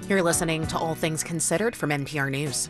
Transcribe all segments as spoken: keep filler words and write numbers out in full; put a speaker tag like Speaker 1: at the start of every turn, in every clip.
Speaker 1: You're listening to All Things Considered from N P R News.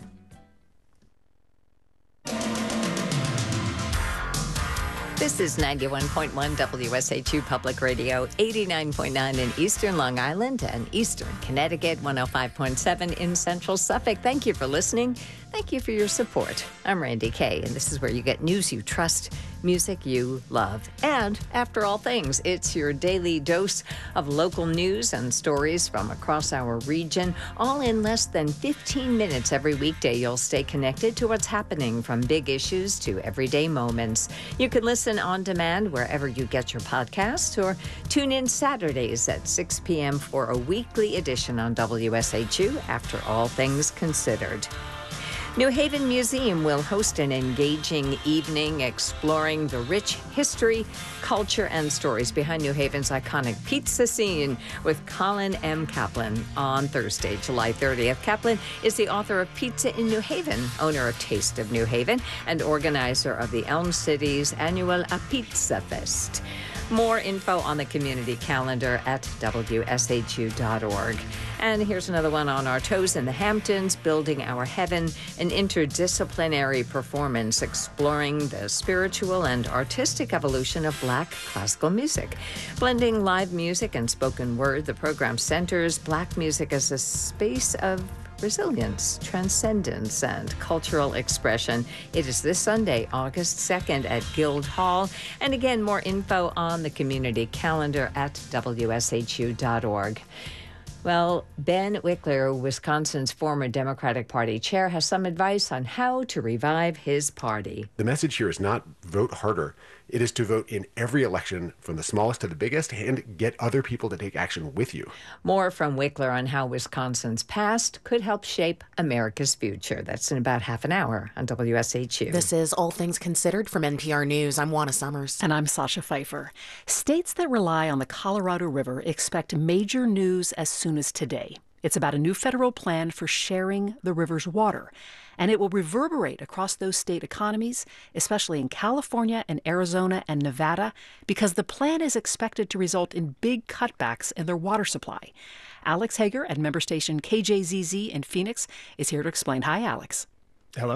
Speaker 2: This is ninety-one point one W S H U Public Radio, eighty-nine point nine in eastern Long Island and eastern Connecticut, one oh five point seven in central Suffolk. Thank you for listening. Thank you for your support. I'm Randy Kay, and this is where you get news you trust, music you love. And after all things, it's your daily dose of local news and stories from across our region, all in less than fifteen minutes every weekday. You'll stay connected to what's happening, from big issues to everyday moments. You can listen on demand wherever you get your podcasts, or tune in Saturdays at six p.m. for a weekly edition on W S H U, After All Things Considered. New Haven Museum will host an engaging evening exploring the rich history, culture, and stories behind New Haven's iconic pizza scene with Colin M. Kaplan on Thursday, July thirtieth. Kaplan is the author of Pizza in New Haven, owner of Taste of New Haven, and organizer of the Elm City's annual A Pizza Fest. More info on the community calendar at W S H U dot org. And here's another one on our toes in the Hamptons, Building Our Heaven, an interdisciplinary performance exploring the spiritual and artistic evolution of Black classical music. Blending live music and spoken word, the program centers Black music as a space of resilience, transcendence, and cultural expression. It is this Sunday, August second at Guild Hall. And again, more info on the community calendar at W S H U dot org. Well, Ben Wickler, Wisconsin's former Democratic Party chair, has some advice on how to revive his party.
Speaker 3: The message here is not vote harder. It is to vote in every election, from the smallest to the biggest, and get other people to take action with you.
Speaker 2: More from Wickler on how Wisconsin's past could help shape America's future. That's in about half an hour on W S H U.
Speaker 1: This is All Things Considered from N P R News. I'm Juana Summers.
Speaker 4: And I'm Sasha Pfeiffer. States that rely on the Colorado River expect major news as soon as today. It's about a new federal plan for sharing the river's water, and it will reverberate across those state economies, especially in California and Arizona and Nevada, because the plan is expected to result in big cutbacks in their water supply. Alex Hager at member station K J Z Z in Phoenix is here to explain. Hi, Alex.